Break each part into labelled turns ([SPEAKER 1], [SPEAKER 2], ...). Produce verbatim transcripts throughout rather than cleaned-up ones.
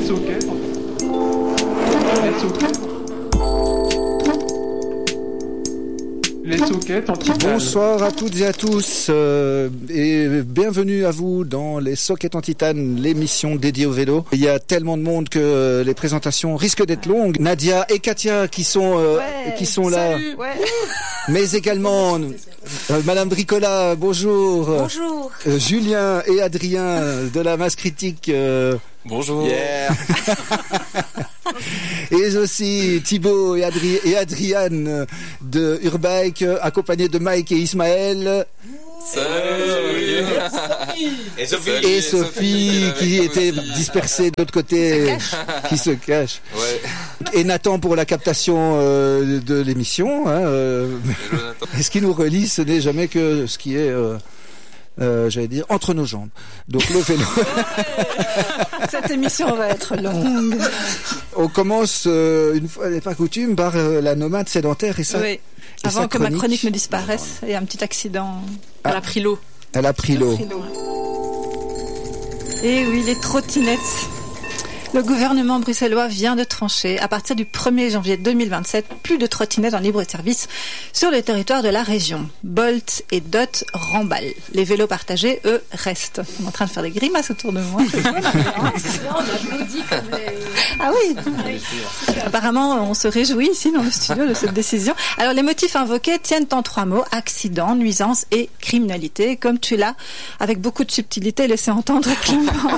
[SPEAKER 1] sockets. Les sockets. Les sockets en titane.
[SPEAKER 2] Bonsoir à toutes et à tous euh, et bienvenue à vous dans les sockets en titane, l'émission dédiée au vélo. Il y a tellement de monde que euh, les présentations risquent d'être longues. Nadia et Katia qui sont euh,
[SPEAKER 3] ouais,
[SPEAKER 2] qui sont là,
[SPEAKER 3] ouais.
[SPEAKER 2] mais également euh, Madame Bricola, bonjour.
[SPEAKER 3] Bonjour.
[SPEAKER 2] Euh, Julien et Adrien de la masse critique. Euh,
[SPEAKER 4] Bonjour.
[SPEAKER 2] Yeah. Et aussi Thibaut et, Adri- et Adriane de Urbike, accompagnés de Mike et Ismaël.
[SPEAKER 4] Salut.
[SPEAKER 2] Et Sophie, et Sophie qui était dispersée de l'autre côté, qui se cache.
[SPEAKER 4] Ouais.
[SPEAKER 2] Et Nathan pour la captation euh, de l'émission. Hein, euh, et ce qui nous relie, ce n'est jamais que ce qui est... Euh, Euh, j'allais dire entre nos jambes. Donc le vélo.
[SPEAKER 3] Cette émission va être longue.
[SPEAKER 2] On commence euh, une fois n'est pas coutume par euh, la nomade sédentaire et ça.
[SPEAKER 3] Oui.
[SPEAKER 2] Et
[SPEAKER 3] Avant
[SPEAKER 2] sa
[SPEAKER 3] que
[SPEAKER 2] chronique.
[SPEAKER 3] ma chronique ne disparaisse et un petit accident.
[SPEAKER 2] Ah.
[SPEAKER 3] Elle a pris l'eau.
[SPEAKER 2] Elle a pris l'eau.
[SPEAKER 3] Et oui, les trottinettes. Le gouvernement bruxellois vient de trancher. À partir du premier janvier deux mille vingt-sept, plus de trottinettes en libre service sur le territoire de la région. Bolt et Dot remballent. Les vélos partagés, eux, restent. On est en train de faire des grimaces autour de moi. Ah oui. Apparemment, on se réjouit ici dans le studio de cette décision. Alors, les motifs invoqués tiennent en trois mots: accident, nuisance et criminalité, comme tu l'as, avec beaucoup de subtilité, laissé entendre Clément.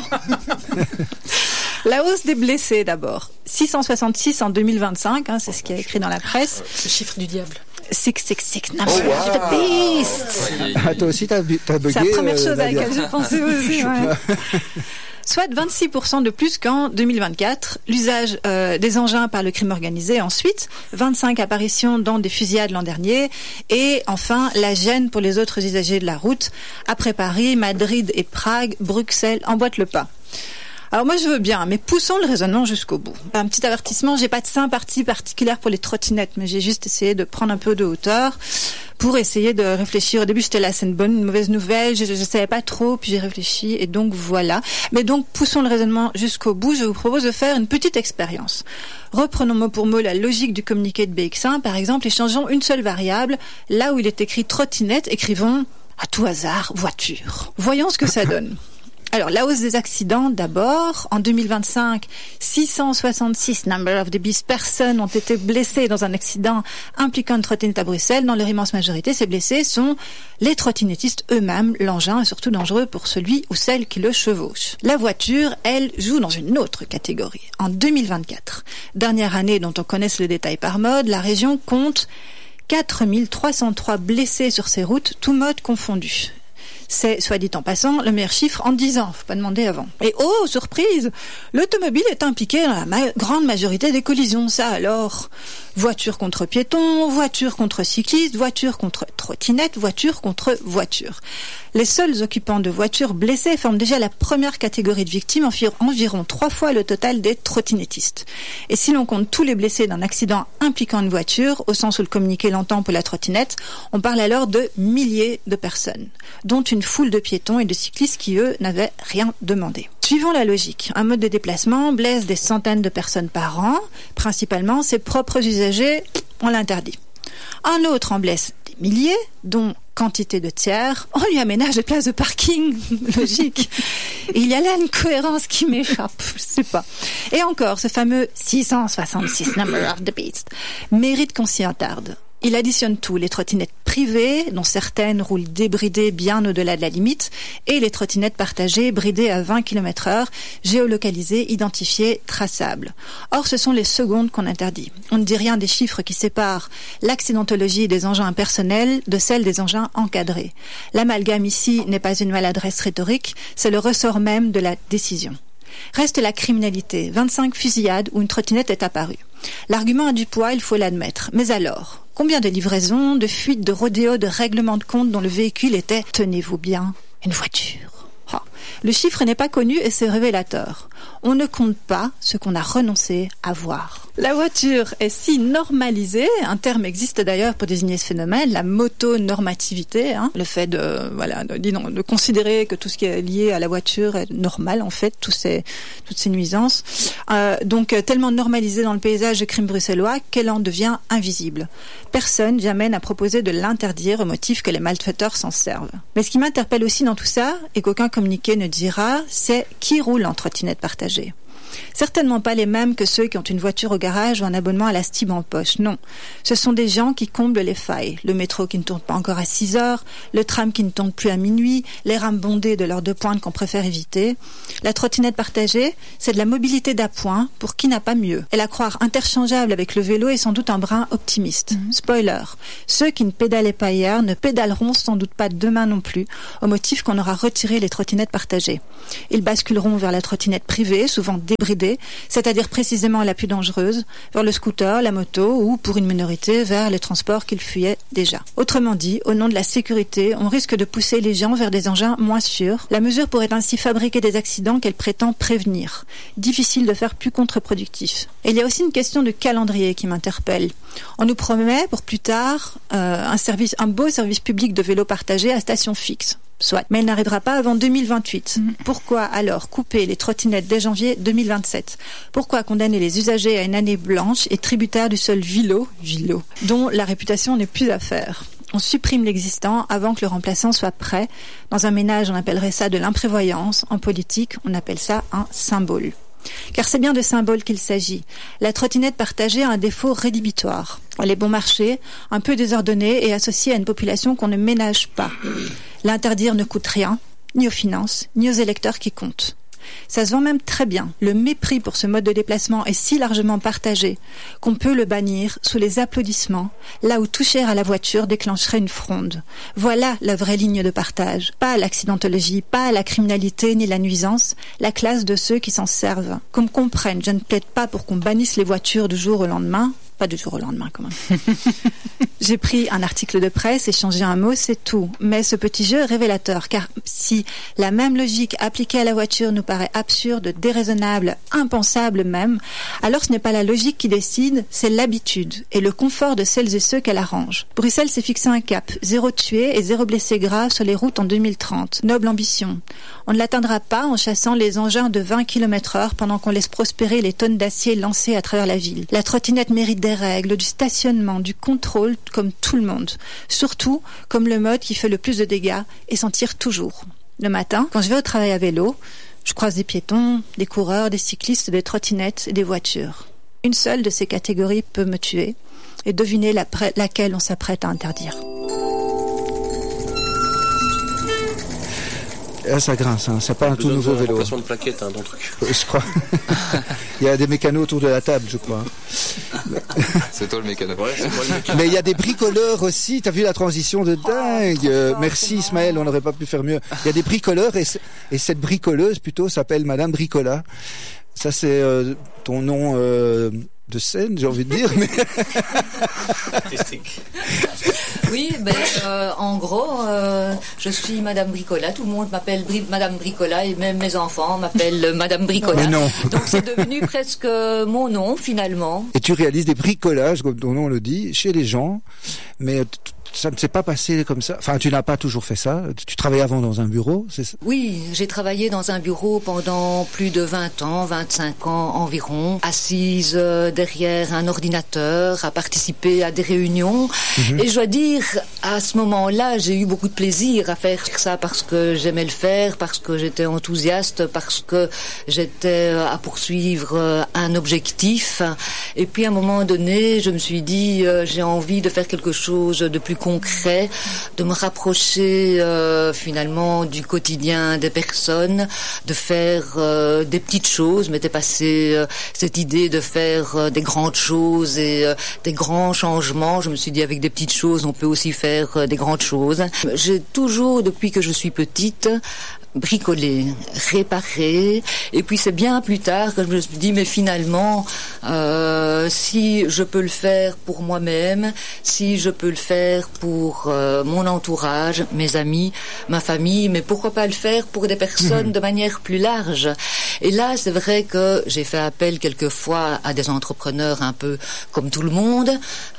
[SPEAKER 3] La hausse des blessés d'abord. six cent soixante-six en deux mille vingt-cinq, hein, c'est ce qui est écrit dans la presse.
[SPEAKER 5] Le chiffre du diable.
[SPEAKER 3] six cent soixante-six, number
[SPEAKER 2] Oh, wow.
[SPEAKER 3] of the beast.
[SPEAKER 2] Ah, toi aussi, t'as, t'as bugué.
[SPEAKER 3] C'est la première
[SPEAKER 2] euh,
[SPEAKER 3] chose à
[SPEAKER 2] Nadia.
[SPEAKER 3] laquelle j'ai pensé aussi. Ouais. Soit vingt-six pour cent de plus qu'en deux mille vingt-quatre. L'usage euh, des engins par le crime organisé ensuite. vingt-cinq apparitions dans des fusillades l'an dernier. Et enfin, la gêne pour les autres usagers de la route. Après Paris, Madrid et Prague, Bruxelles emboîtent le pas. Alors moi je veux bien, mais poussons le raisonnement jusqu'au bout. Un petit avertissement, j'ai pas de sympathie particulière pour les trottinettes, mais j'ai juste essayé de prendre un peu de hauteur pour essayer de réfléchir. Au début j'étais là, c'est une bonne, une mauvaise nouvelle, je, je savais pas trop, puis j'ai réfléchi et donc voilà. Mais donc poussons le raisonnement jusqu'au bout, je vous propose de faire une petite expérience. Reprenons mot pour mot la logique du communiqué de B X un, par exemple, et changeons une seule variable. Là où il est écrit trottinette, écrivons à tout hasard voiture. Voyons ce que ça donne. Alors, la hausse des accidents, d'abord. En deux mille vingt-cinq, six cent soixante-six, number of the beast, personnes ont été blessées dans un accident impliquant une trottinette à Bruxelles. Dans leur immense majorité, ces blessés sont les trottinettistes eux-mêmes. L'engin est surtout dangereux pour celui ou celle qui le chevauche. La voiture, elle, joue dans une autre catégorie. En deux mille vingt-quatre, dernière année dont on connaisse le détail par mode, la région compte quatre mille trois cent trois blessés sur ses routes, tous modes confondus. C'est, soit dit en passant, le meilleur chiffre en dix ans. Faut pas demander avant. Et oh, surprise, l'automobile est impliquée dans la ma- grande majorité des collisions. Ça alors, voiture contre piéton, voiture contre cycliste, voiture contre trottinette, voiture contre voiture. Les seuls occupants de voitures blessées forment déjà la première catégorie de victimes, environ, environ trois fois le total des trottinettistes. Et si l'on compte tous les blessés d'un accident impliquant une voiture, au sens où le communiqué l'entend pour la trottinette, on parle alors de milliers de personnes, dont une foule de piétons et de cyclistes qui, eux, n'avaient rien demandé. Suivons la logique. Un mode de déplacement blesse des centaines de personnes par an, principalement ses propres usagers, on l'interdit. Un autre en blesse des milliers, dont quantité de tiers, on lui aménage des places de parking. Logique. Et il y a là une cohérence qui m'échappe, je sais pas. Et encore, ce fameux six cent soixante-six number of the beast mérite qu'on s'y attarde. Il additionne tout, les trottinettes privées, dont certaines roulent débridées bien au-delà de la limite, et les trottinettes partagées, bridées à vingt kilomètres heure, géolocalisées, identifiées, traçables. Or, ce sont les secondes qu'on interdit. On ne dit rien des chiffres qui séparent l'accidentologie des engins personnels de celle des engins encadrés. L'amalgame ici n'est pas une maladresse rhétorique, c'est le ressort même de la décision. Reste la criminalité, vingt-cinq fusillades où une trottinette est apparue. L'argument a du poids, il faut l'admettre. Mais alors, combien de livraisons, de fuites, de rodéos, de règlements de compte dont le véhicule était, tenez-vous bien, une voiture? Oh. Le chiffre n'est pas connu et c'est révélateur. On ne compte pas ce qu'on a renoncé à voir. La voiture est si normalisée, un terme existe d'ailleurs pour désigner ce phénomène, la motonormativité, hein, le fait de, voilà, de, de, de considérer que tout ce qui est lié à la voiture est normal en fait, tous ces, toutes ces nuisances. Euh, donc tellement normalisé dans le paysage du crime bruxellois qu'elle en devient invisible. Personne jamais n'a proposé de l'interdire au motif que les malfaiteurs s'en servent. Mais ce qui m'interpelle aussi dans tout ça, et qu'aucun communiqué ne dira, c'est qui roule en trottinette partagée. Certainement pas les mêmes que ceux qui ont une voiture au garage ou un abonnement à la Stib en poche, non. Ce sont des gens qui comblent les failles. Le métro qui ne tourne pas encore à six heures, le tram qui ne tourne plus à minuit, les rames bondées de l'heure de pointe qu'on préfère éviter. La trottinette partagée, c'est de la mobilité d'appoint pour qui n'a pas mieux. Et la croire interchangeable avec le vélo est sans doute un brin optimiste. Mmh. Spoiler, ceux qui ne pédalaient pas hier ne pédaleront sans doute pas demain non plus, au motif qu'on aura retiré les trottinettes partagées. Ils basculeront vers la trottinette privée, souvent débridée, c'est-à-dire précisément la plus dangereuse, vers le scooter, la moto ou, pour une minorité, vers les transports qu'ils fuyaient déjà. Autrement dit, au nom de la sécurité, on risque de pousser les gens vers des engins moins sûrs. La mesure pourrait ainsi fabriquer des accidents qu'elle prétend prévenir. Difficile de faire plus contre-productif. Et il y a aussi une question de calendrier qui m'interpelle. On nous promet pour plus tard euh, un, service, un beau service public de vélo partagé à station fixe. Soit, mais elle n'arrivera pas avant deux mille vingt-huit. Mmh. Pourquoi alors couper les trottinettes dès janvier deux mille vingt-sept? Pourquoi condamner les usagers à une année blanche et tributaire du seul Vilo, Vilo, dont la réputation n'est plus à faire? On supprime l'existant avant que le remplaçant soit prêt. Dans un ménage, on appellerait ça de l'imprévoyance. En politique, on appelle ça un symbole. Car c'est bien de symboles qu'il s'agit. La trottinette partagée a un défaut rédhibitoire. Elle est bon marché, un peu désordonnée et associée à une population qu'on ne ménage pas. L'interdire ne coûte rien, ni aux finances, ni aux électeurs qui comptent. Ça se vend même très bien. Le mépris pour ce mode de déplacement est si largement partagé qu'on peut le bannir sous les applaudissements, là où toucher à la voiture déclencherait une fronde. Voilà la vraie ligne de partage. Pas l'accidentologie, pas la criminalité ni la nuisance, la classe de ceux qui s'en servent. Qu'on me comprenne, je ne plaide pas pour qu'on bannisse les voitures du jour au lendemain. Pas du jour au lendemain, quand même. J'ai pris un article de presse, échangé un mot, c'est tout. Mais ce petit jeu est révélateur, car si la même logique appliquée à la voiture nous paraît absurde, déraisonnable, impensable même, alors ce n'est pas la logique qui décide, c'est l'habitude et le confort de celles et ceux qu'elle arrange. Bruxelles s'est fixé un cap, zéro tué et zéro blessé grave sur les routes en deux mille trente. Noble ambition. On ne l'atteindra pas en chassant les engins de vingt kilomètres heure pendant qu'on laisse prospérer les tonnes d'acier lancées à travers la ville. La trottinette mérite des règles, du stationnement, du contrôle, comme tout le monde. Surtout comme le mode qui fait le plus de dégâts et s'en tire toujours. Le matin, quand je vais au travail à vélo, je croise des piétons, des coureurs, des cyclistes, des trottinettes et des voitures. Une seule de ces catégories peut me tuer et deviner la pré- laquelle on s'apprête à interdire.
[SPEAKER 2] Ah, ça grince, hein. C'est pas un tout nouveau vélo.
[SPEAKER 4] Remplacement de plaquettes, hein, dans le truc.
[SPEAKER 2] Je crois. Il y a des mécanos autour de la table, je crois.
[SPEAKER 5] C'est toi le mécano.
[SPEAKER 4] Ouais, c'est moi le mécano.
[SPEAKER 2] Mais il y a des bricoleurs aussi. T'as vu la transition de dingue. Euh, Merci Ismaël, on n'aurait pas pu faire mieux. Il y a des bricoleurs et, et cette bricoleuse plutôt s'appelle Madame Bricola. Ça c'est euh, ton nom euh, de scène, j'ai envie de dire. Mais...
[SPEAKER 4] Artistique.
[SPEAKER 6] Oui, ben, euh, en gros, euh, je suis Madame Bricola. Tout le monde m'appelle Bri- Madame Bricola et même mes enfants m'appellent Madame Bricola.
[SPEAKER 2] Mais non.
[SPEAKER 6] Donc c'est devenu presque mon nom finalement.
[SPEAKER 2] Et tu réalises des bricolages, comme ton nom le dit, chez les gens, mais t- ça ne s'est pas passé comme ça. Enfin, tu n'as pas toujours fait ça. Tu travaillais avant dans un bureau, c'est ça?
[SPEAKER 6] Oui, j'ai travaillé dans un bureau pendant plus de vingt ans, vingt-cinq ans environ, assise euh, derrière un ordinateur, à participer à des réunions. Mm-hmm. Et je dois dire, à ce moment-là, j'ai eu beaucoup de plaisir à faire ça parce que j'aimais le faire, parce que j'étais enthousiaste, parce que j'étais à poursuivre un objectif. Et puis à un moment donné, je me suis dit, euh, j'ai envie de faire quelque chose de plus concret, de me rapprocher euh, finalement du quotidien des personnes, de faire euh, des petites choses, m'était passé euh, cette idée de faire euh, des grandes choses et euh, des grands changements. Je me suis dit avec des petites choses, on peut aussi faire euh, des grandes choses. J'ai toujours, depuis que je suis petite, bricoler, réparer, et puis c'est bien plus tard que je me suis dit mais finalement Euh, si je peux le faire pour moi-même, si je peux le faire pour euh, mon entourage, mes amis, ma famille, mais pourquoi pas le faire pour des personnes mmh. de manière plus large. Et là, c'est vrai que j'ai fait appel quelquefois à des entrepreneurs un peu comme tout le monde.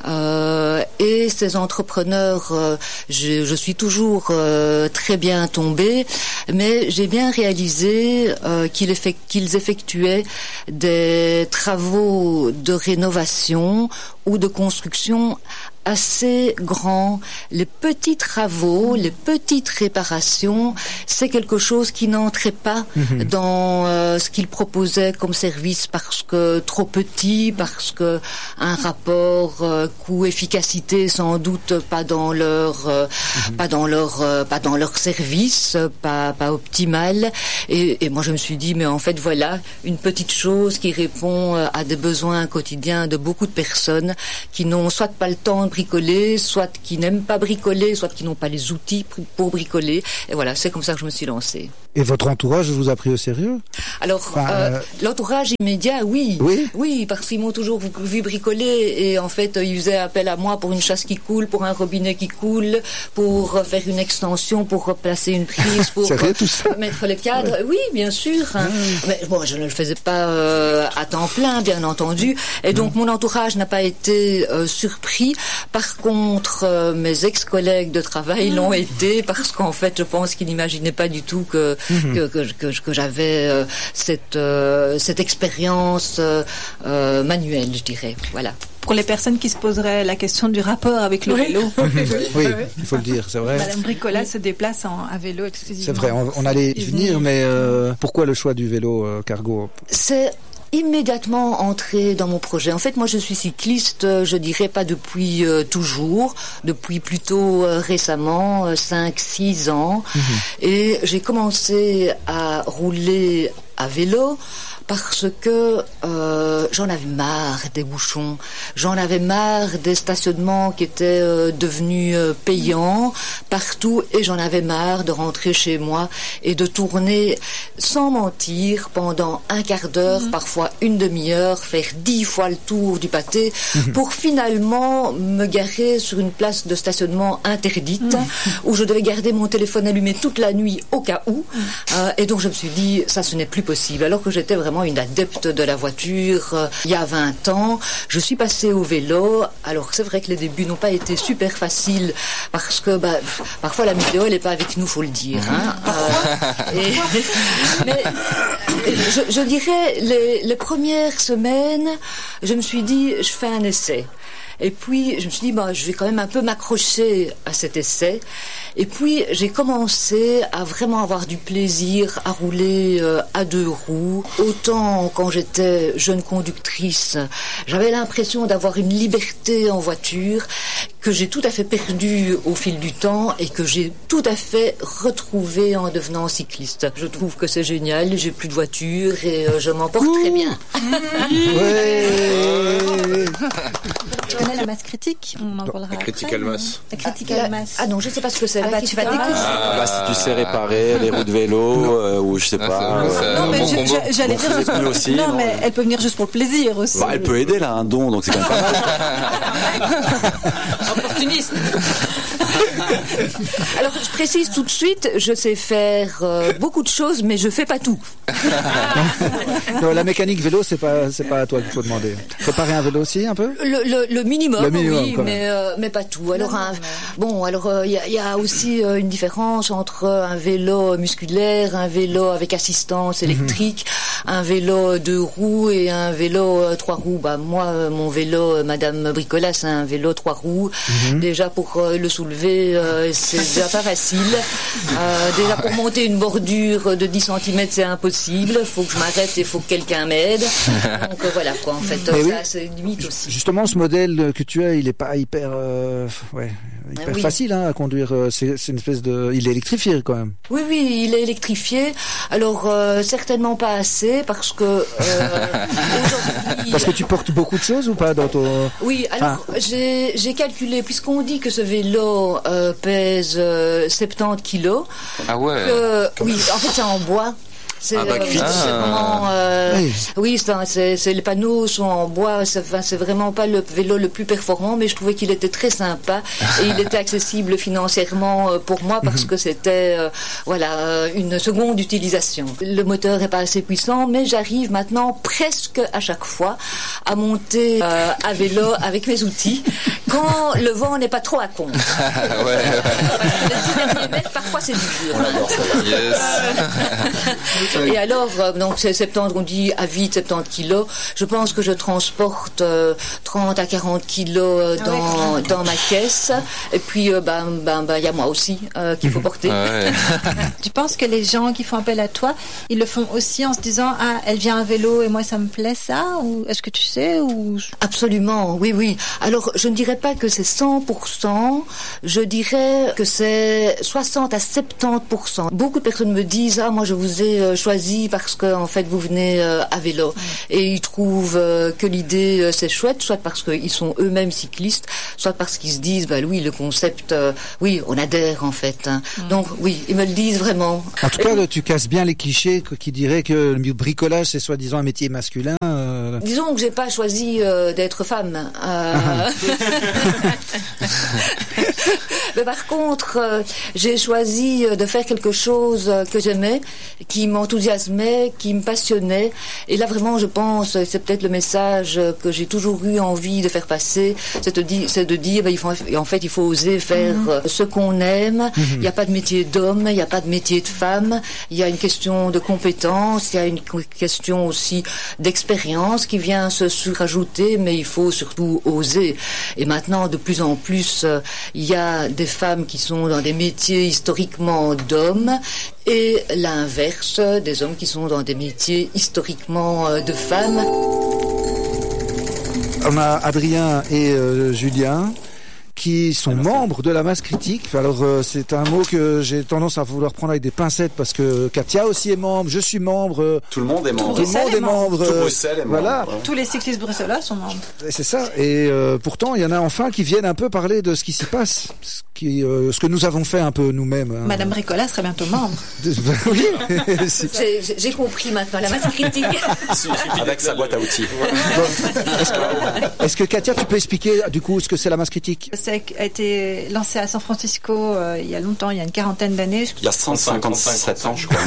[SPEAKER 6] Euh, et ces entrepreneurs, euh, je, je suis toujours euh, très bien tombée, mais j'ai bien réalisé euh, qu'ils, effect- qu'ils effectuaient des travaux de rénovation ou de construction assez grands. Les petits travaux, les petites réparations, c'est quelque chose qui n'entrait pas mmh. dans euh, ce qu'ils proposaient comme service parce que trop petit, parce que un rapport euh, coût-efficacité sans doute pas dans leur euh, mmh. pas dans leur euh, pas dans leur service, pas pas optimal. Et, et moi je me suis dit mais en fait voilà une petite chose qui répond à des besoins quotidiens de beaucoup de personnes qui n'ont soit pas le temps de bricoler, soit qui n'aiment pas bricoler, soit qui n'ont pas les outils pour bricoler. Et voilà, c'est comme ça que je me suis lancée.
[SPEAKER 2] Et votre entourage vous a pris au sérieux?
[SPEAKER 6] Alors, enfin, euh, euh... l'entourage immédiat, oui.
[SPEAKER 2] Oui,
[SPEAKER 6] oui, parce qu'ils m'ont toujours vu bricoler et en fait, ils faisaient appel à moi pour une chasse qui coule, pour un robinet qui coule, pour faire une extension, pour replacer une prise, pour
[SPEAKER 2] Sérieux, tout ça
[SPEAKER 6] mettre les cadres. Ouais. Oui, bien sûr. Hein. Mmh. Mais bon, je ne le faisais pas euh, à temps plein, bien entendu. Et donc, mmh. mon entourage n'a pas été euh, surpris. Par contre, euh, mes ex-collègues de travail mmh. l'ont été parce qu'en fait, je pense qu'ils n'imaginaient pas du tout que mmh. que, que, que, que j'avais euh, cette euh, cette expérience euh, euh, manuelle, je dirais. Voilà.
[SPEAKER 3] Pour les personnes qui se poseraient la question du rapport avec le
[SPEAKER 6] oui.
[SPEAKER 3] vélo.
[SPEAKER 2] Oui, il faut le dire, c'est vrai.
[SPEAKER 3] Madame Bricola se déplace en, à vélo exclusivement.
[SPEAKER 2] C'est vrai, on, on allait y venir, mais euh, pourquoi le choix du vélo euh, cargo?
[SPEAKER 6] C'est immédiatement entré dans mon projet. En fait, moi, je suis cycliste, je dirais pas depuis euh, toujours, depuis plutôt euh, récemment, euh, cinq six ans. Mmh. Et j'ai commencé à rouler à vélo parce que euh, j'en avais marre des bouchons, j'en avais marre des stationnements qui étaient euh, devenus euh, payants partout et j'en avais marre de rentrer chez moi et de tourner sans mentir pendant un quart d'heure, mmh. parfois une demi-heure, faire dix fois le tour du pâté mmh. pour finalement me garer sur une place de stationnement interdite mmh. où je devais garder mon téléphone allumé toute la nuit au cas où mmh. euh, et donc je me suis dit ça ce n'est plus possible alors que j'étais vraiment une adepte de la voiture. Euh, il y a vingt ans, je suis passée au vélo. Alors c'est vrai que les débuts n'ont pas été super faciles parce que bah, parfois la météo elle n'est pas avec nous, faut le dire. Hein. Euh, et, mais je, je dirais les, les premières semaines, je me suis dit je fais un essai. Et puis, je me suis dit, bah, je vais quand même un peu m'accrocher à cet essai. Et puis, j'ai commencé à vraiment avoir du plaisir à rouler euh, à deux roues. Autant quand j'étais jeune conductrice, j'avais l'impression d'avoir une liberté en voiture que j'ai tout à fait perdue au fil du temps et que j'ai tout à fait retrouvée en devenant cycliste. Je trouve que c'est génial, j'ai plus de voiture et euh, je m'en porte très bien.
[SPEAKER 2] Ouais.
[SPEAKER 3] Tu connais la masse critique? On en parlera.
[SPEAKER 4] La critical mass.
[SPEAKER 3] La critical mass.
[SPEAKER 6] Ah non, je ne sais pas ce que c'est.
[SPEAKER 3] Ah bah tu vas découvrir.
[SPEAKER 7] Ah bah si tu sais réparer les roues de vélo euh, ou je sais
[SPEAKER 5] Ah,
[SPEAKER 7] pas.
[SPEAKER 5] c'est-
[SPEAKER 7] euh,
[SPEAKER 5] c'est-
[SPEAKER 3] Non mais
[SPEAKER 5] bon
[SPEAKER 3] je-
[SPEAKER 5] combo.
[SPEAKER 3] je- j'allais
[SPEAKER 7] Bon,
[SPEAKER 3] dire.
[SPEAKER 7] c'est mieux aussi,
[SPEAKER 3] non
[SPEAKER 7] non.
[SPEAKER 3] mais elle peut venir juste pour le plaisir aussi.
[SPEAKER 7] bah, elle peut aider là, un don, donc c'est quand même pas mal.
[SPEAKER 6] Opportuniste. Alors, je précise tout de suite, je sais faire euh, beaucoup de choses, mais je fais pas tout.
[SPEAKER 2] Non, la mécanique vélo, c'est pas, c'est pas à toi qu'il faut demander. Réparer un vélo aussi, un peu?
[SPEAKER 6] Le, le, le minimum,
[SPEAKER 2] Le minimum,
[SPEAKER 6] oui,
[SPEAKER 2] quand même.
[SPEAKER 6] mais, euh, mais pas tout. Alors, un, bon, alors il y, a, y a aussi euh, une différence entre un vélo musculaire, un vélo avec assistance électrique, mm-hmm. un euh, deux roues et un vélo euh, trois roues. Bah moi, euh, mon vélo, euh, Madame Bricola, c'est un vélo trois roues. Mm-hmm. Déjà pour euh, le soulever, euh, c'est déjà pas facile. Euh, déjà pour monter une bordure de dix centimètres, c'est impossible. Faut que je m'arrête et faut que quelqu'un m'aide. Donc euh, voilà quoi. En fait,
[SPEAKER 2] Mais
[SPEAKER 6] ça
[SPEAKER 2] oui.
[SPEAKER 6] c'est une limite aussi.
[SPEAKER 2] Justement, ce modèle que tu as, il est pas hyper, euh, ouais, hyper
[SPEAKER 6] Oui.
[SPEAKER 2] facile hein, à conduire. C'est, c'est une espèce de, il est électrifié quand même.
[SPEAKER 6] Oui, oui, il est électrifié. Alors euh, certainement pas assez parce que euh, aujourd'hui.
[SPEAKER 2] Parce que tu portes beaucoup de choses ou pas dans ton...
[SPEAKER 6] Oui, alors
[SPEAKER 2] Ah.
[SPEAKER 6] j'ai, j'ai calculé, puisqu'on dit que ce vélo euh, pèse euh, soixante-dix kilos.
[SPEAKER 5] Ah ouais.
[SPEAKER 6] que- oui, en fait c'est en bois. C'est,
[SPEAKER 5] Ah, bac
[SPEAKER 6] euh,
[SPEAKER 5] huit.
[SPEAKER 6] c'est vraiment, euh,
[SPEAKER 2] Oui.
[SPEAKER 6] oui, c'est, un- c'est, c'est les panneaux sont en bois. C'est, enfin, c'est vraiment pas le vélo le plus performant, mais je trouvais qu'il était très sympa et il était accessible financièrement euh, pour moi parce que c'était, euh, voilà, euh, une seconde utilisation. Le moteur est pas assez puissant, mais j'arrive maintenant presque à chaque fois à monter euh, à vélo avec mes outils quand le vent n'est pas trop à contre.
[SPEAKER 5] Ah ouais.
[SPEAKER 6] Les dix derniers mètres, parfois c'est dur.
[SPEAKER 5] Yes.
[SPEAKER 6] Et alors, euh, donc c'est soixante-dix, on dit à vide soixante-dix kilos. Je pense que je transporte euh, trente à quarante kilos euh, dans,
[SPEAKER 3] ouais.
[SPEAKER 6] dans ma caisse. Et puis, euh, ben, ben, ben, il y a moi aussi euh, qu'il faut porter.
[SPEAKER 5] Ouais.
[SPEAKER 3] Tu penses que les gens qui font appel à toi, ils le font aussi en se disant « Ah, elle vient à vélo et moi ça me plaît ça ?» ou est-ce que tu sais ou...
[SPEAKER 6] Absolument, oui, oui. Alors, je ne dirais pas que c'est cent pour cent, je dirais que c'est soixante à soixante-dix pour cent. Beaucoup de personnes me disent « Ah, moi je vous ai euh, choisi parce que en fait vous venez euh, à vélo. » Et ils trouvent euh, que l'idée euh, c'est chouette, soit parce qu'ils sont eux-mêmes cyclistes, soit parce qu'ils se disent « Bah oui, le concept, euh, oui, on adhère en fait. Hein. Mm. » Donc oui, ils me le disent vraiment.
[SPEAKER 2] En tout cas, là, tu casses bien les clichés qui diraient que le bricolage, c'est soi-disant un métier masculin. Euh...
[SPEAKER 6] Disons que j'ai pas choisi euh, d'être femme. Euh... Mais par contre, euh, j'ai choisi de faire quelque chose que j'aimais, qui m'enthousiasmait, qui me passionnait. Et là, vraiment, je pense, c'est peut-être le message que j'ai toujours eu envie de faire passer, c'est de dire, c'est de dire, ben, il faut, en fait, il faut oser faire mmh. ce qu'on aime. Il mmh. n'y a pas de métier d'homme, il n'y a pas de métier de femme. Il y a une question de compétence, il y a une question aussi d'expérience qui vient se surajouter, mais il faut surtout oser. Et maintenant, de plus en plus, euh, il y a des femmes qui sont dans des métiers historiquement d'hommes et l'inverse, des hommes qui sont dans des métiers historiquement euh, de femmes.
[SPEAKER 2] On a Adrien et euh, Julien qui sont membres de la masse critique. Alors euh, c'est un mot que j'ai tendance à vouloir prendre avec des pincettes parce que Katia aussi est membre, je suis membre. Euh,
[SPEAKER 8] tout le monde est membre.
[SPEAKER 2] Tout le monde est membre.
[SPEAKER 8] Tout Bruxelles est membre.
[SPEAKER 2] Voilà.
[SPEAKER 8] Ouais.
[SPEAKER 3] Tous les cyclistes bruxellois sont membres.
[SPEAKER 2] Et c'est ça. Et euh, pourtant, il y en a enfin qui viennent un peu parler de ce qui s'y passe, ce, qui, euh, ce que nous avons fait un peu nous-mêmes. Hein.
[SPEAKER 3] Madame Bricola serait bientôt membre.
[SPEAKER 2] Oui.
[SPEAKER 6] j'ai, j'ai compris maintenant la masse critique.
[SPEAKER 8] Avec sa boîte à outils.
[SPEAKER 2] Bon, est-ce, que, est-ce que Katia, tu peux expliquer du coup ce que c'est la masse critique?
[SPEAKER 3] Ça a été lancé à San Francisco euh, il y a longtemps, il y a une quarantaine d'années.
[SPEAKER 8] Il y a cent cinquante-sept ans, je crois.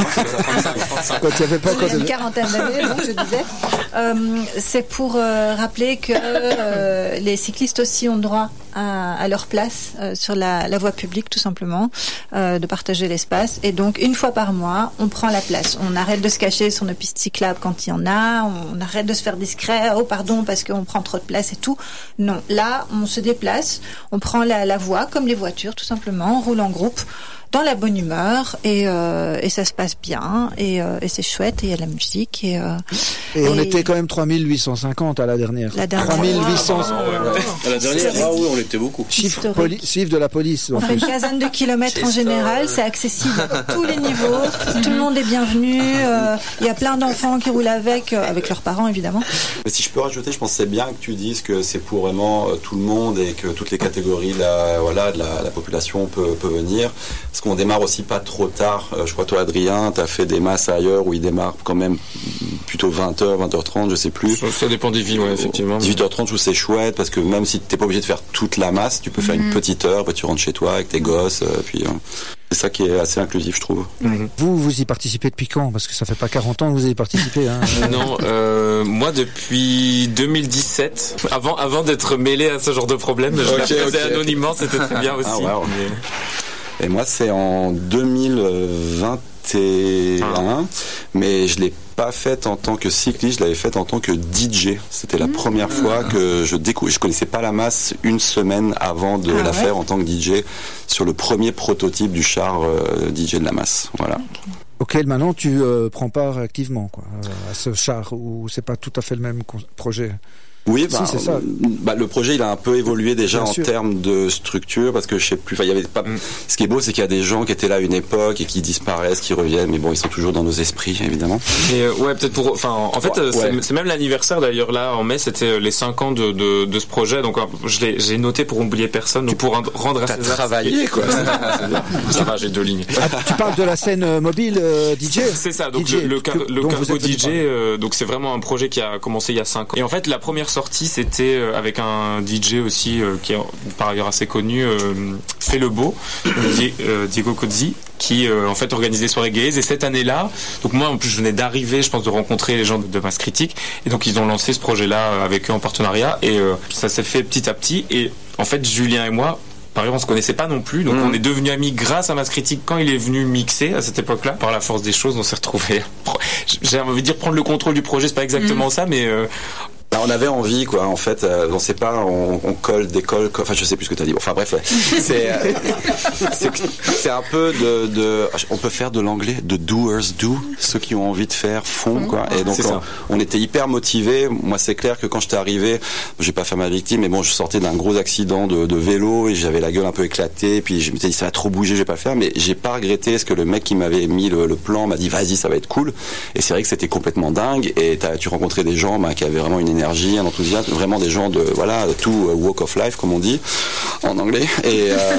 [SPEAKER 2] Quand il y avait pas encore
[SPEAKER 3] de... Une quarantaine d'années, donc je disais. Euh, c'est pour euh, rappeler que euh, les cyclistes aussi ont droit à, à leur place euh, sur la, la voie publique, tout simplement, euh, de partager l'espace. Et donc, une fois par mois, on prend la place. On arrête de se cacher sur nos pistes cyclables quand il y en a. On arrête de se faire discret. Oh, pardon, parce qu'on prend trop de place et tout. Non, là, on se déplace. On prend la, la voie, comme les voitures, tout simplement. On roule en groupe, dans la bonne humeur, et, euh, et ça se passe bien, et, euh, et c'est chouette, et il y a de la musique. Et, euh,
[SPEAKER 2] et, et on était quand même trois mille huit cent cinquante à la dernière.
[SPEAKER 3] La dernière.
[SPEAKER 2] trois mille huit cents.
[SPEAKER 4] À la dernière, ah oui, on était beaucoup.
[SPEAKER 2] Chiffre, poli- chiffre de la police.
[SPEAKER 3] On fait une quinzaine de kilomètres en général, c'est accessible à tous les niveaux, tout le monde est bienvenu, euh, il y a plein d'enfants qui roulent avec, euh, avec leurs parents évidemment.
[SPEAKER 8] Mais si je peux rajouter, je pense que c'est bien que tu dises que c'est pour vraiment euh, tout le monde et que toutes les catégories de la, voilà, de la, la population peut, peut venir. Parce qu'on démarre aussi pas trop tard. Euh, je crois toi Adrien, tu as fait des masses ailleurs où ils démarrent quand même plutôt vingt heures, vingt heures trente, je sais plus.
[SPEAKER 5] Ça, ça dépend des villes, ouais, effectivement.
[SPEAKER 8] dix-huit heures trente, je trouve c'est chouette parce que même si t'es pas obligé de faire toute la masse, tu peux faire mmh. une petite heure, puis tu rentres chez toi avec tes gosses, euh, puis euh, c'est ça qui est assez inclusif, je trouve.
[SPEAKER 2] Mmh. Vous, vous y participez depuis quand? Parce que ça fait pas quarante ans que vous y participez. Hein.
[SPEAKER 5] Non, euh, moi depuis deux mille dix-sept, avant, avant d'être mêlé à ce genre de problème, je okay, la faisais okay, anonymement, okay. C'était très bien aussi.
[SPEAKER 8] Ah, wow. Mais... Et moi c'est en deux mille vingt et un, ah. mais je l'ai pas faite en tant que cycliste, je l'avais faite en tant que D J. C'était la mmh. première fois que je découvrais. Je connaissais pas la masse une semaine avant de ah, la ouais. faire en tant que D J sur le premier prototype du char euh, D J de la masse. Voilà.
[SPEAKER 2] Okay. Auquel maintenant tu euh, prends part activement quoi, à ce char, ou c'est pas tout à fait le même projet?
[SPEAKER 8] Oui, bah,
[SPEAKER 2] si, c'est ça.
[SPEAKER 8] Bah, le projet il a un peu évolué déjà
[SPEAKER 2] Bien
[SPEAKER 8] en
[SPEAKER 2] sûr.
[SPEAKER 8] termes de structure parce que je sais plus. Enfin, il y avait pas. Mm. Ce qui est beau, c'est qu'il y a des gens qui étaient là à une époque et qui disparaissent, qui reviennent, mais bon, ils sont toujours dans nos esprits, évidemment.
[SPEAKER 5] Et euh, ouais, peut-être pour. Enfin, en fait,
[SPEAKER 8] ouais,
[SPEAKER 5] c'est,
[SPEAKER 8] ouais.
[SPEAKER 5] c'est même l'anniversaire d'ailleurs là en mai. C'était les cinq ans de de, de ce projet. Donc, je l'ai j'ai noté pour oublier personne. Donc, pour rendre à
[SPEAKER 8] T'as
[SPEAKER 5] César.
[SPEAKER 8] travaillé quoi.
[SPEAKER 5] Ça va, j'ai deux lignes.
[SPEAKER 2] Ah, tu parles de la scène euh, mobile euh, D J.
[SPEAKER 5] C'est ça. Donc
[SPEAKER 2] D J,
[SPEAKER 5] le, le, car,
[SPEAKER 2] que,
[SPEAKER 5] le cargo
[SPEAKER 2] D
[SPEAKER 5] D J. Euh, donc c'est vraiment un projet qui a commencé il y a cinq ans. Et en fait, la première sortie, c'était avec un D J aussi euh, qui est par ailleurs assez connu, euh, Fait le Beau, euh, Diego Cozzi, qui euh, en fait organisait des soirées gays. Et cette année-là, donc moi en plus je venais d'arriver, je pense de rencontrer les gens de, de Masse Critique, et donc ils ont lancé ce projet-là avec eux en partenariat, et euh, ça s'est fait petit à petit. Et en fait, Julien et moi, par exemple, on se connaissait pas non plus, donc mmh. on est devenus amis grâce à Masse Critique quand il est venu mixer à cette époque-là. Par la force des choses, on s'est retrouvés. J'ai envie de dire prendre le contrôle du projet, c'est pas exactement mmh. ça, mais euh,
[SPEAKER 8] Bah, on avait envie, quoi. En fait, euh, on sait pas, on, on colle, décolle. Enfin, je sais plus ce que t'as dit. Enfin, bref, ouais. c'est, euh, c'est c'est un peu de, de. On peut faire de l'anglais, de doers do. Ceux qui ont envie de faire font, quoi. Et donc, on, on était hyper motivés. Moi, c'est clair que quand j'étais arrivé, j'ai pas fait ma victime, mais bon, je sortais d'un gros accident de, de vélo et j'avais la gueule un peu éclatée. Et puis je m'étais dit, ça va trop bouger, je vais pas le faire. Mais j'ai pas regretté ce que le mec qui m'avait mis le, le plan m'a dit, vas-y, ça va être cool. Et c'est vrai que c'était complètement dingue. Et t'as, tu rencontrais des gens bah, qui avaient vraiment une énergie, un enthousiasme, vraiment des gens de voilà tout uh, walk of life comme on dit en anglais. Et euh,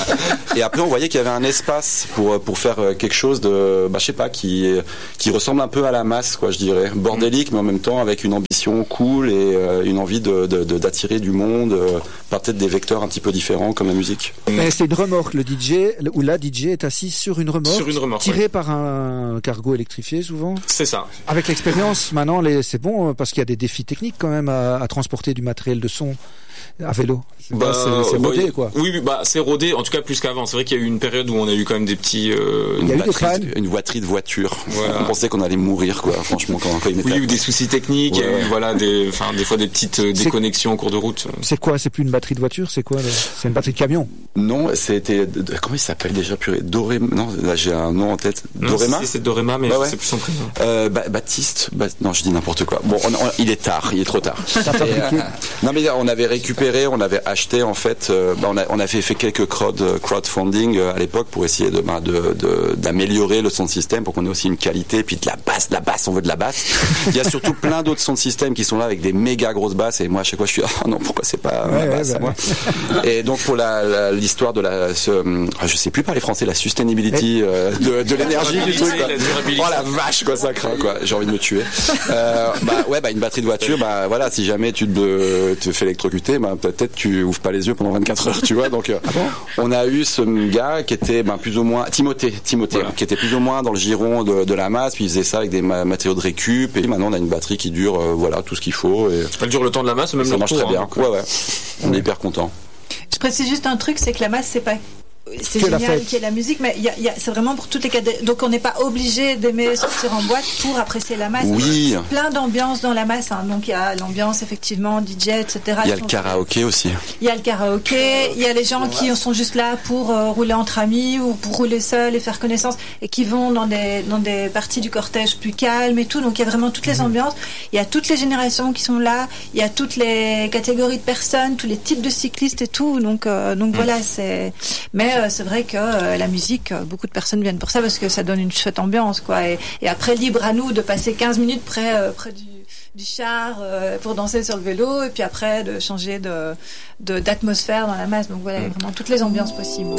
[SPEAKER 8] et après on voyait qu'il y avait un espace pour pour faire quelque chose de bah je sais pas qui qui ressemble un peu à la masse quoi je dirais bordélique mais en même temps avec une ambition cool et euh, une envie de, de, de d'attirer du monde euh, par peut-être des vecteurs un petit peu différents comme la musique.
[SPEAKER 2] Mais c'est une remorque le D J où la D J est assis sur une remorque,
[SPEAKER 5] sur une remorque
[SPEAKER 2] tirée
[SPEAKER 5] oui.
[SPEAKER 2] par un cargo électrifié souvent.
[SPEAKER 5] C'est ça.
[SPEAKER 2] Avec l'expérience maintenant les, c'est bon parce qu'il y a des défis techniques quand même à, à transporter du matériel de son à vélo.
[SPEAKER 5] Bah,
[SPEAKER 2] c'est, c'est rodé
[SPEAKER 5] bah,
[SPEAKER 2] quoi.
[SPEAKER 5] Oui, bah c'est rodé. En tout cas plus qu'avant. C'est vrai qu'il y a eu une période où on a eu quand même des petits. Euh,
[SPEAKER 2] Il y a
[SPEAKER 8] une
[SPEAKER 2] eu des pannes.
[SPEAKER 8] Une voiture de voiture.
[SPEAKER 5] Voilà.
[SPEAKER 8] On pensait qu'on allait mourir quoi. Franchement quand, quand il
[SPEAKER 5] oui, il y a eu des soucis techniques.
[SPEAKER 8] Ouais,
[SPEAKER 5] il y a eu
[SPEAKER 8] ouais.
[SPEAKER 5] voilà des, enfin des fois des petites euh, déconnexions au cours de route.
[SPEAKER 2] C'est quoi? C'est plus une batterie de voiture. C'est quoi? C'est une batterie de camion?
[SPEAKER 8] Non, c'était comment il s'appelle déjà purée Dorema. Non, là j'ai un nom en tête.
[SPEAKER 5] Non,
[SPEAKER 8] Dorema.
[SPEAKER 5] Si, c'est Dorema, mais
[SPEAKER 8] bah, ouais.
[SPEAKER 5] je sais plus son prénom.
[SPEAKER 8] Euh, bah, Baptiste. Bah, non, je dis n'importe quoi. Bon, on, on, il est tard. Il est trop tard. Et, euh, non mais on avait récupéré, on avait acheté en fait. Euh, bah, on, a, on avait fait quelques crowd, crowdfunding euh, à l'époque pour essayer de, bah, de, de d'améliorer le sound system pour qu'on ait aussi une qualité, puis de la basse, de la basse, on veut de la basse. Il y a surtout plein d'autres sound systems qui sont là avec des méga grosses basses et moi à chaque fois je suis oh non pourquoi c'est pas
[SPEAKER 2] ouais,
[SPEAKER 8] ma basse
[SPEAKER 2] ouais,
[SPEAKER 8] à moi. Et donc pour la, la l'histoire de la ce, je sais plus parler français, la sustainability euh, de, de l'énergie du truc. Quoi. Oh la vache quoi ça craint quoi, j'ai envie de me tuer. Euh, bah ouais bah une batterie de voiture bah voilà si jamais tu te, te fais électrocuter bah peut-être tu ouvres pas les yeux pendant vingt-quatre heures tu vois donc euh, ah bon on a eu ce gars qui était bah, plus ou moins Timothée Timothée voilà. qui était plus ou moins dans le giron de, de la masse puis il faisait ça avec des ma- matériaux de récup et maintenant on a une batterie qui dure euh, voilà tout ce qu'il faut et
[SPEAKER 5] elle dure le temps de la masse même
[SPEAKER 8] ça
[SPEAKER 5] le
[SPEAKER 8] marche
[SPEAKER 5] tour,
[SPEAKER 8] très bien
[SPEAKER 5] hein,
[SPEAKER 8] ouais ouais on est hyper content.
[SPEAKER 3] Je précise juste un truc, c'est que la masse c'est pas c'est
[SPEAKER 2] que
[SPEAKER 3] génial qu'il y ait la musique, mais y a, y a, c'est vraiment pour toutes les cas. De... Donc on n'est pas obligé d'aimer sortir en boîte pour apprécier la masse.
[SPEAKER 8] Oui.
[SPEAKER 3] Il y a plein d'ambiances dans la masse. Hein. Donc il y a l'ambiance effectivement D J, et cetera.
[SPEAKER 8] Il y a le karaoké aussi.
[SPEAKER 3] Il y a le karaoké. Il y a les gens qui sont juste là pour euh, rouler entre amis ou pour rouler seuls et faire connaissance et qui vont dans des dans des parties du cortège plus calmes et tout. Donc il y a vraiment toutes les ambiances. Il y a toutes les générations qui sont là. Il y a toutes les catégories de personnes, tous les types de cyclistes et tout. Donc euh, donc mmh. voilà, c'est. Mais euh, c'est vrai que euh, la musique, euh, beaucoup de personnes viennent pour ça parce que ça donne une chouette ambiance, quoi. Et, et après, libre à nous de passer quinze minutes près, euh, près du, du char euh, pour danser sur le vélo, et puis après de changer de, de d'atmosphère dans la masse. Donc voilà, il y a vraiment toutes les ambiances possibles.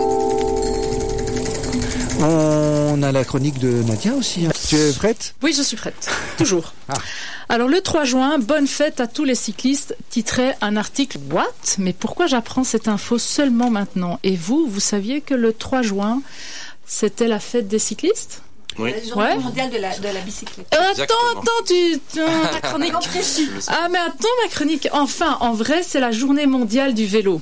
[SPEAKER 2] On a la chronique de Nadia aussi. Hein. Tu es prête?
[SPEAKER 9] Oui, je suis prête. Toujours.
[SPEAKER 2] Ah.
[SPEAKER 9] Alors, le trois juin, bonne fête à tous les cyclistes, titrait un article. What? Mais pourquoi j'apprends cette info seulement maintenant? Et vous, vous saviez que le trois juin, c'était la fête des cyclistes?
[SPEAKER 3] Oui. La journée ouais. mondiale de la, de la bicyclette.
[SPEAKER 9] Euh, attends, attends, tu, tu ma chronique. Ah, mais attends, ma chronique. Enfin, en vrai, c'est la journée mondiale du vélo.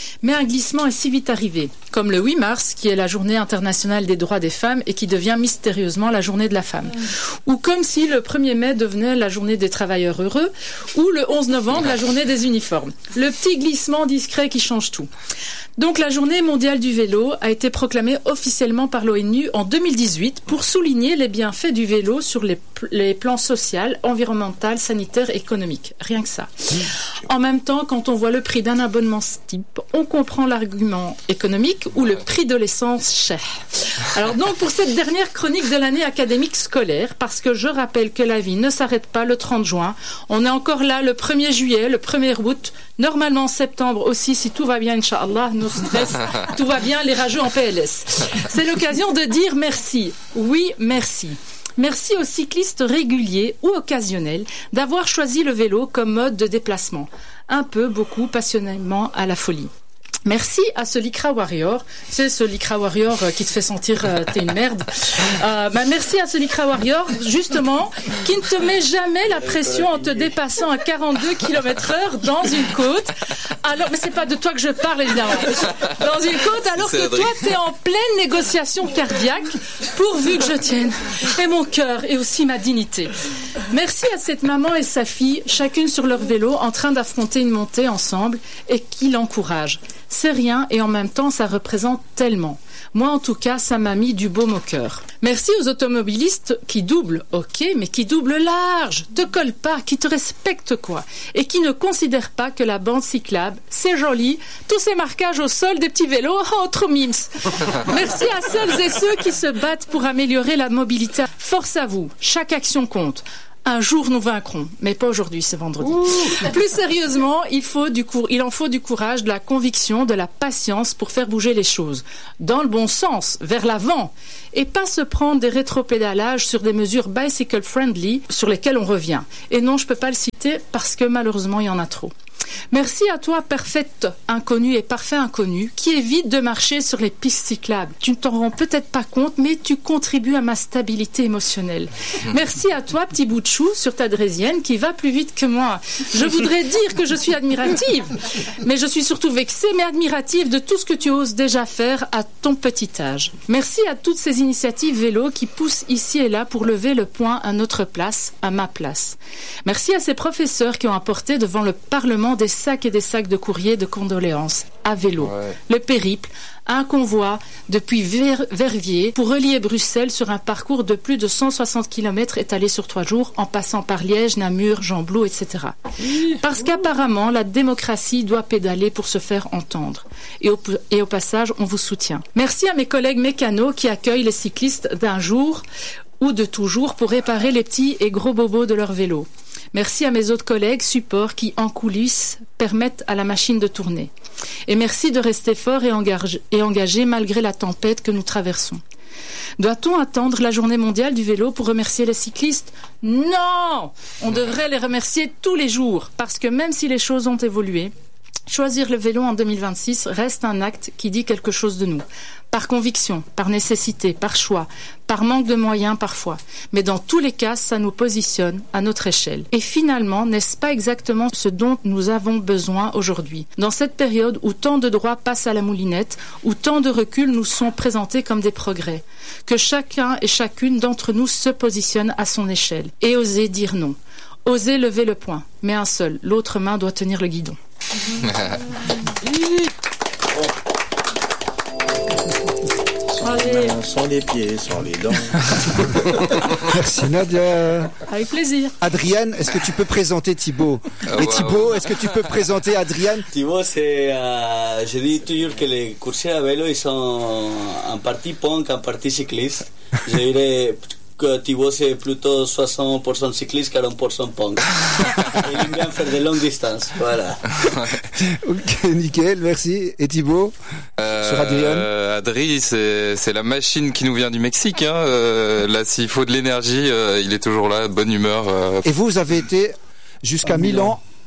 [SPEAKER 9] Mais un glissement est si vite arrivé, comme le huit mars, qui est la journée internationale des droits des femmes et qui devient mystérieusement la journée de la femme. Ou comme si le premier mai devenait la journée des travailleurs heureux, ou le onze novembre, la journée des uniformes. Le petit glissement discret qui change tout. Donc la journée mondiale du vélo a été proclamée officiellement par l'ONU en deux mille dix-huit pour souligner les bienfaits du vélo sur les, les plans social, environnemental, sanitaire et économique. Rien que ça. En même temps, quand on voit le prix d'un abonnement type, on comprend l'argument économique ou le prix de l'essence cher. Alors donc pour cette dernière chronique de l'année académique scolaire, parce que je rappelle que la vie ne s'arrête pas le trente juin, on est encore là le premier juillet, le premier août, normalement en septembre aussi si tout va bien, Inch'Allah, nos stress, tout va bien, les rageux en P L S. C'est l'occasion de dire merci. Oui, merci. Merci aux cyclistes réguliers ou occasionnels d'avoir choisi le vélo comme mode de déplacement. Un peu, beaucoup, passionnément à la folie. Merci à ce Lycra Warrior, c'est ce Lycra Warrior qui te fait sentir euh, t'es une merde. Euh, bah merci à ce Lycra Warrior, justement, qui ne te met jamais la pression en te dépassant à quarante-deux kilomètres heure dans une côte. Alors, mais c'est pas de toi que je parle, évidemment. Dans une côte, alors que toi, t'es en pleine négociation cardiaque, pourvu que je tienne. Et mon cœur, et aussi ma dignité. Merci à cette maman et sa fille, chacune sur leur vélo, en train d'affronter une montée ensemble, et qui l'encouragent. C'est rien et en même temps ça représente tellement. Moi en tout cas ça m'a mis du baume au cœur. Merci aux automobilistes qui doublent, ok, mais qui doublent large, te collent pas, qui te respectent quoi, et qui ne considèrent pas que la bande cyclable, c'est joli, tous ces marquages au sol des petits vélos, oh trop mimes. Merci à celles et ceux qui se battent pour améliorer la mobilité. Force à vous, chaque action compte. Un jour nous vaincrons, mais pas aujourd'hui, c'est vendredi. Ouh. Plus sérieusement, il faut du cour- il en faut du courage, de la conviction, de la patience pour faire bouger les choses. Dans le bon sens, vers l'avant. Et pas se prendre des rétropédalages sur des mesures bicycle friendly sur lesquelles on revient. Et non, je peux pas le citer parce que malheureusement, il y en a trop. Merci à toi, parfaite inconnue et parfait inconnu, qui évite de marcher sur les pistes cyclables. Tu ne t'en rends peut-être pas compte, mais tu contribues à ma stabilité émotionnelle. Merci à toi, petit bout de chou, sur ta draisienne, qui va plus vite que moi. Je voudrais dire que je suis admirative, mais je suis surtout vexée, mais admirative de tout ce que tu oses déjà faire à ton petit âge. Merci à toutes ces initiatives vélo qui poussent ici et là pour lever le poing à notre place, à ma place. Merci à ces professeurs qui ont apporté devant le Parlement des sacs et des sacs de courrier de condoléances à vélo. Ouais. Le périple, un convoi depuis Ver- Verviers pour relier Bruxelles sur un parcours de plus de cent soixante kilomètres étalé sur trois jours en passant par Liège, Namur, Gembloux, et cetera. Parce qu'apparemment, la démocratie doit pédaler pour se faire entendre. Et au, et au passage, on vous soutient. Merci à mes collègues mécanos qui accueillent les cyclistes d'un jour ou de toujours pour réparer les petits et gros bobos de leur vélo. Merci à mes autres collègues supports qui, en coulisses, permettent à la machine de tourner. Et merci de rester fort et engagé, et engagé malgré la tempête que nous traversons. Doit-on attendre la journée mondiale du vélo pour remercier les cyclistes ? Non ! On devrait les remercier tous les jours, parce que même si les choses ont évolué, choisir le vélo en deux mille vingt-six reste un acte qui dit quelque chose de nous. Par conviction, par nécessité, par choix, par manque de moyens parfois. Mais dans tous les cas, ça nous positionne à notre échelle. Et finalement, n'est-ce pas exactement ce dont nous avons besoin aujourd'hui ? Dans cette période où tant de droits passent à la moulinette, où tant de reculs nous sont présentés comme des progrès. Que chacun et chacune d'entre nous se positionne à son échelle. Et oser dire non. Oser lever le poing. Mais un seul, l'autre main doit tenir le guidon.
[SPEAKER 7] Allez. Sans les pieds, sans les dents.
[SPEAKER 2] Merci Nadia.
[SPEAKER 9] Avec plaisir.
[SPEAKER 2] Adriane, est-ce que tu peux présenter Thibaut ?
[SPEAKER 10] Oh,
[SPEAKER 2] Et Thibaut, wow. Est-ce que tu peux présenter Adriane ?
[SPEAKER 10] Thibaut, c'est, euh, je dis toujours que les coursiers à vélo, ils sont en partie punk, en partie cycliste. Je dirais que Thibaut, c'est plutôt soixante pour cent cycliste, quarante pour cent punk. Il aime bien faire des longues distances, voilà.
[SPEAKER 2] Ok, nickel, merci. Et Thibaut,
[SPEAKER 11] euh,
[SPEAKER 2] sur Adriane
[SPEAKER 11] euh, Adri, c'est, c'est la machine qui nous vient du Mexique. Hein. Euh, là, s'il faut de l'énergie, euh, il est toujours là, bonne humeur. Euh...
[SPEAKER 2] Et vous, vous avez été jusqu'à Milan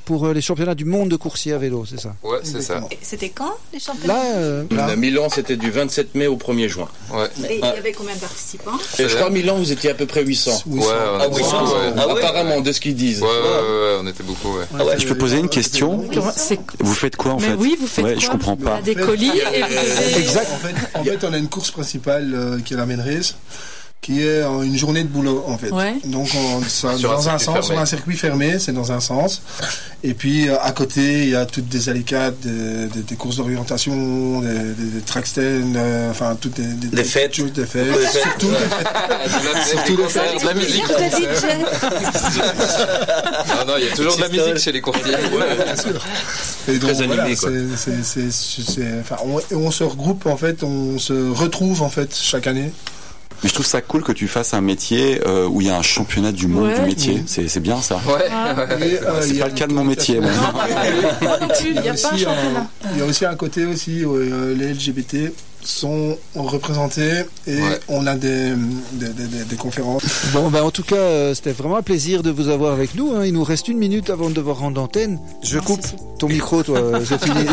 [SPEAKER 2] pour euh, les championnats du monde de coursier à vélo, c'est ça?
[SPEAKER 11] Ouais, c'est ça.
[SPEAKER 3] Et c'était quand les championnats?
[SPEAKER 2] Là, euh, là.
[SPEAKER 4] À Milan, c'était du vingt-sept mai au premier juin.
[SPEAKER 11] Ouais.
[SPEAKER 3] Et il y avait combien de participants?
[SPEAKER 4] Et je crois à Milan, vous étiez à peu près huit cents.
[SPEAKER 11] Ouais, on
[SPEAKER 4] Ah,
[SPEAKER 11] était
[SPEAKER 4] huit cents,
[SPEAKER 11] beaucoup, ouais.
[SPEAKER 4] ah ouais. Apparemment, de ce qu'ils disent.
[SPEAKER 11] Ouais, ouais, ouais, on était beaucoup, ouais.
[SPEAKER 8] Ah ouais, je peux poser une question?
[SPEAKER 9] C'est-
[SPEAKER 8] Vous faites quoi en
[SPEAKER 9] Mais
[SPEAKER 8] fait?
[SPEAKER 9] oui, vous faites
[SPEAKER 8] Ouais,
[SPEAKER 9] quoi?
[SPEAKER 8] je comprends pas.
[SPEAKER 9] Des colis et vous devez-
[SPEAKER 2] Exact.
[SPEAKER 12] En fait, en fait, on a une course principale euh, qui est la main race, qui est euh, une journée de boulot en fait.
[SPEAKER 9] Ouais.
[SPEAKER 12] Donc on, ça,
[SPEAKER 11] Sur un
[SPEAKER 12] dans un
[SPEAKER 11] circuit
[SPEAKER 12] sens,
[SPEAKER 11] fermé.
[SPEAKER 12] sur un circuit fermé, c'est dans un sens. Et puis euh, à côté, il y a toutes des alicades, des, des, des courses d'orientation, des, des, des track stands, euh, enfin toutes des, des,
[SPEAKER 10] Des fêtes.
[SPEAKER 12] choses, des fêtes.
[SPEAKER 10] Des fêtes.
[SPEAKER 12] Surtout des fêtes.
[SPEAKER 11] Surtout des concerts, de la musique.
[SPEAKER 3] Carte de D J.
[SPEAKER 11] Non, non, il y a toujours de la musique chez les coursiers.
[SPEAKER 12] Et donc,
[SPEAKER 4] Très
[SPEAKER 12] voilà,
[SPEAKER 4] animé, quoi.
[SPEAKER 12] c'est, c'est, c'est, c'est- enfin, on, on se regroupe en fait, on se retrouve en fait chaque année.
[SPEAKER 8] Mais je trouve ça cool que tu fasses un métier euh, où il y a un championnat du monde
[SPEAKER 9] Ouais.
[SPEAKER 8] du métier. C'est, c'est bien ça.
[SPEAKER 11] Ouais.
[SPEAKER 12] Et, euh, il
[SPEAKER 8] C'est
[SPEAKER 12] y a-
[SPEAKER 8] pas le cas de mon métier. Moi.
[SPEAKER 9] Moi non plus, il n'y a pas un
[SPEAKER 12] aussi
[SPEAKER 9] championnat.
[SPEAKER 12] il y a aussi un côté aussi où euh, les L G B T sont représentés et
[SPEAKER 11] Ouais.
[SPEAKER 12] on a des, des, des, des- des conférences.
[SPEAKER 2] Bon, ben en tout cas, euh, c'était vraiment un plaisir de vous avoir avec nous. Hein. Il nous reste une minute avant de devoir rendre l'antenne. Je
[SPEAKER 3] Non,
[SPEAKER 2] coupe
[SPEAKER 3] si, si.
[SPEAKER 2] ton micro, toi, c'est fini.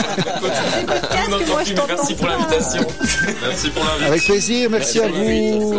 [SPEAKER 3] Casque, moi je t'entends
[SPEAKER 5] Merci pour
[SPEAKER 3] pas.
[SPEAKER 5] l'invitation. Merci pour l'invitation.
[SPEAKER 2] Avec plaisir, merci à vous.